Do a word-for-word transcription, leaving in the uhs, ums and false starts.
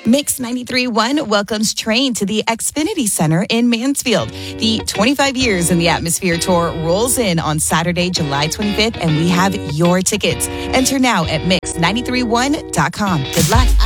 Mix ninety-three point one welcomes Train to the Xfinity Center in Mansfield. The twenty-five years in the Atmosphere Tour rolls in on Saturday, July twenty-fifth, and we have your tickets. Enter now at mix nine three one dot com. Good luck.